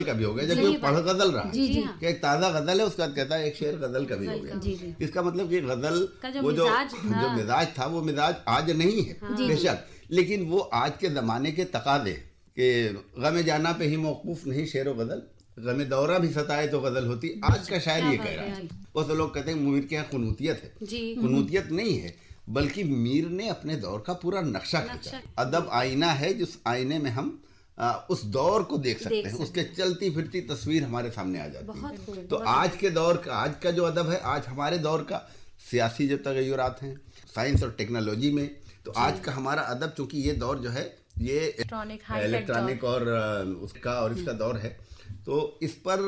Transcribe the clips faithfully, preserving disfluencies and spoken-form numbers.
کا بھی ہو گیا، جبکہ وہ پڑھ غزل رہا کہ ایک تازہ غزل ہے، اس کا کہتا ہے ایک شعر غزل کا بھی ہو گیا. اس کا مطلب کہ غزل وہ جو جو مزاج تھا وہ مزاج آج نہیں ہے بے شک، لیکن وہ آج کے زمانے کے تقاضے کہ غم جانا پہ ہی موقوف نہیں شعر و غزل، غم دورہ بھی ستائے تو غزل ہوتی. آج کا شاعر یہ کہہ رہا ہے. وہ تو لوگ کہتے ہیں میر کے یہاں قنوتیت ہے، قنوتیت نہیں ہے، بلکہ میر نے اپنے دور کا پورا نقشہ کھینچا. ادب آئینہ ہے جس آئینے میں ہم اس دور کو دیکھ سکتے ہیں، اس کے چلتی پھرتی تصویر ہمارے سامنے آ جاتی ہے. تو آج کے دور کا آج کا جو ادب ہے، آج ہمارے دور کا سیاسی جو تغیرات ہیں سائنس اور ٹیکنالوجی میں، تو آج کا ہمارا ادب چونکہ یہ دور جو ہے یہ الیکٹرانک اور اس کا اور اس کا دور ہے، تو اس پر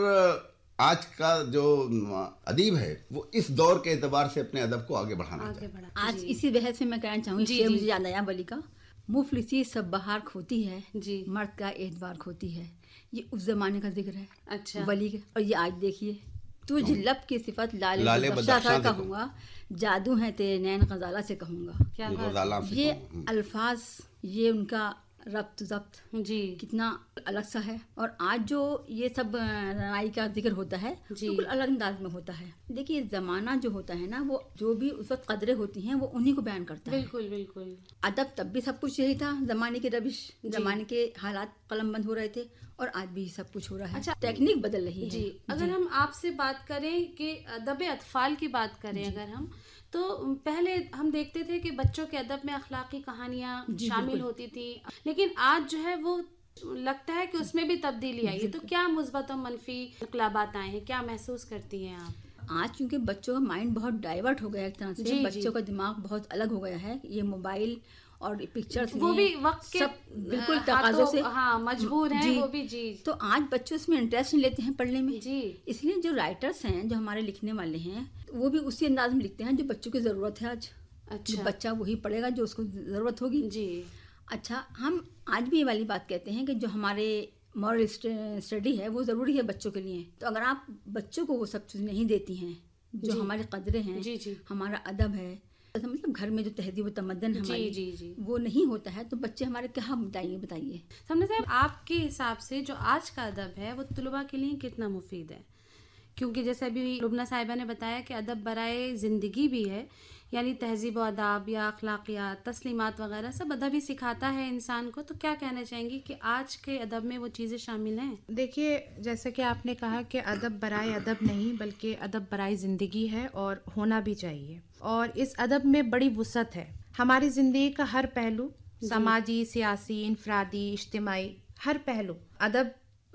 آج کا جو ادیب ہے وہ اس دور کے اعتبار سے اپنے ادب کو آگے بڑھانا چاہتے ہیں. آج اسی بحث میں میں کہنا چاہوں گی، مجھے یاد آیا ولی کا مفلسی سب بہار کھوتی ہے، مرد کا اعتبار کھوتی ہے. یہ اس زمانے کا ذکر ہے ولی کا. اور یہ آج دیکھیے، تو جلب کی صفت لال بدخشاں کہوں گا، جادو ہے تیرے نین غزالہ سے کہوں گا. یہ الفاظ، یہ ان کا ربط ضبط جی کتنا الگ سا ہے. اور آج جو یہ سب رنائی کا ذکر ہوتا ہے بالکل الگ انداز میں ہوتا ہے. دیکھیے زمانہ جو ہوتا ہے نا، وہ جو بھی اس وقت قدریں ہوتی ہیں وہ انہی کو بیان کرتا ہے. بالکل بالکل. ادب تب بھی سب کچھ یہی تھا، زمانے کی روش، زمانے کے حالات قلم بند ہو رہے تھے، اور آج بھی سب کچھ ہو رہا ہے. اچھا، ٹیکنیک بدل رہی ہے. جی اگر ہم آپ سے بات کریں کہ ادب اطفال کی بات کریں اگر ہم، تو پہلے ہم دیکھتے تھے کہ بچوں کے ادب میں اخلاقی کہانیاں شامل ہوتی تھی، لیکن آج جو ہے وہ لگتا ہے کہ اس میں بھی تبدیلی آئی ہے. تو کیا مثبت و منفی انقلابات آئے ہیں، کیا محسوس کرتی ہیں آپ؟ آج کیونکہ بچوں کا مائنڈ بہت ڈائیورٹ ہو گیا ایک طرح سے، بچوں کا دماغ بہت الگ ہو گیا ہے. یہ موبائل اور پکچرز وہ بھی وقت کے بالکل تقاضوں سے ہاں مجبور ہیں وہ بھی. جی تو آج بچے اس میں انٹرسٹ نہیں لیتے ہیں پڑھنے میں. جی اس لیے جو رائٹرس ہیں، جو ہمارے لکھنے والے ہیں، وہ بھی اسی انداز میں لکھتے ہیں جو بچوں کی ضرورت ہے آج. اچھا، بچہ وہی پڑھے گا جو اس کو ضرورت ہوگی. جی اچھا، ہم آج بھی یہ والی بات کہتے ہیں کہ جو ہمارے مورل اسٹڈی ہے وہ ضروری ہے بچوں کے لیے. تو اگر آپ بچوں کو وہ سب چیز نہیں دیتی ہیں جو ہماری قدریں ہیں، ہمارا ادب ہے، مطلب گھر میں جو تہذیب و تمدن ہماری جی جی وہ نہیں ہوتا ہے، تو بچے ہمارے کیا بتائیے بتائیے سمجھے صاحب، آپ کے حساب سے جو آج کا ادب ہے وہ طلباء کے لیے کتنا مفید ہے؟ کیونکہ جیسے ابھی لبنہ صاحبہ نے بتایا کہ ادب برائے زندگی بھی ہے، یعنی تہذیب و آداب یا اخلاقیات، تسلیمات وغیرہ سب ادب ہی سکھاتا ہے انسان کو. تو کیا کہنا چاہیں گی کہ آج کے ادب میں وہ چیزیں شامل ہیں؟ دیکھیے، جیسا کہ آپ نے کہا کہ ادب برائے ادب نہیں بلکہ ادب برائے زندگی ہے، اور ہونا بھی چاہیے. اور اس ادب میں بڑی وسعت ہے. ہماری زندگی کا ہر پہلو، سماجی، سیاسی، انفرادی، اجتماعی، ہر پہلو ادب،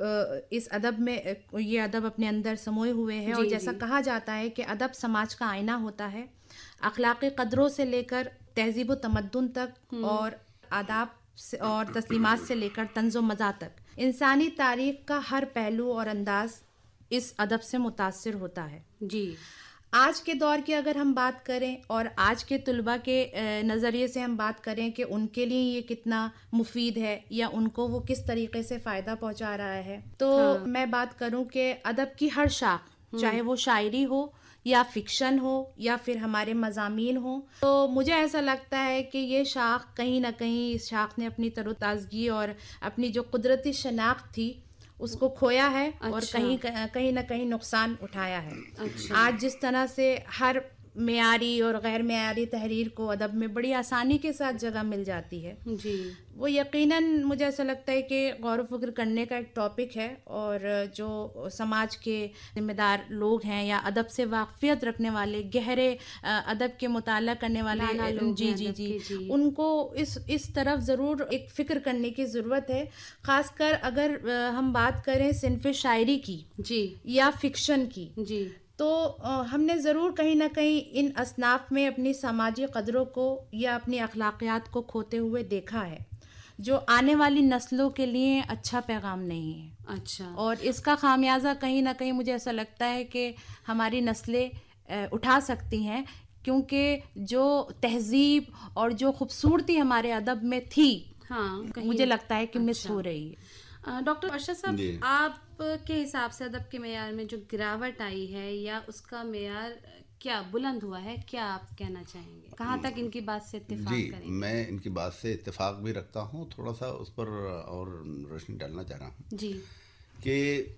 اس ادب میں یہ ادب اپنے اندر سموئے ہوئے ہیں. اور جیسا کہا جاتا ہے کہ ادب سماج کا آئینہ ہوتا ہے، اخلاقی قدروں سے لے کر تہذیب و تمدن تک، اور آداب اور تسلیمات سے لے کر طنز و مزاح تک، انسانی تاریخ کا ہر پہلو اور انداز اس ادب سے متاثر ہوتا ہے. جی آج کے دور کی اگر ہم بات کریں اور آج کے طلباء کے نظریے سے ہم بات کریں کہ ان کے لیے یہ کتنا مفید ہے یا ان کو وہ کس طریقے سے فائدہ پہنچا رہا ہے، تو میں بات کروں کہ ادب کی ہر شاخ، چاہے وہ شاعری ہو یا فکشن ہو یا پھر ہمارے مضامین ہوں، تو مجھے ایسا لگتا ہے کہ یہ شاخ کہیں نہ کہیں، اس شاخ نے اپنی تر و تازگی اور اپنی جو قدرتی شناخت تھی اس کو کھویا ہے. اچھا. اور کہیں کہیں نہ کہیں نقصان اٹھایا ہے. اچھا. آج جس طرح سے ہر معیاری اور غیر معیاری تحریر کو ادب میں بڑی آسانی کے ساتھ جگہ مل جاتی ہے، جی وہ یقیناً مجھے ایسا لگتا ہے کہ غور و فکر کرنے کا ایک ٹاپک ہے. اور جو سماج کے ذمہ دار لوگ ہیں یا ادب سے واقفیت رکھنے والے، گہرے ادب کے مطالعہ کرنے والے جی جی جی ان کو اس اس طرف ضرور ایک فکر کرنے کی ضرورت ہے. خاص کر اگر ہم بات کریں صنف شاعری کی جی یا فکشن کی، جی تو ہم نے ضرور کہیں نہ کہیں ان اصناف میں اپنی سماجی قدروں کو یا اپنی اخلاقیات کو کھوتے ہوئے دیکھا ہے، جو آنے والی نسلوں کے لیے اچھا پیغام نہیں ہے. اچھا. اور اس کا خامیازہ کہیں نہ کہیں مجھے ایسا لگتا ہے کہ ہماری نسلیں اٹھا سکتی ہیں، کیونکہ جو تہذیب اور جو خوبصورتی ہمارے ادب میں تھی، ہاں مجھے لگتا ہے کہ مس ہو رہی ہے. ڈاکٹر ارشد صاحب، آپ کے حساب سے ادب کے معیار میں جو گراوٹ آئی ہے یا اس کا معیار کیا بلند ہوا ہے، کیا آپ کہنا چاہیں گے؟ کہاں تک ان کی بات سے اتفاق جی کریں گے؟ میں ان کی بات سے اتفاق بھی رکھتا ہوں، تھوڑا سا اس پر اور روشنی ڈالنا چاہ رہا ہوں. جی کہ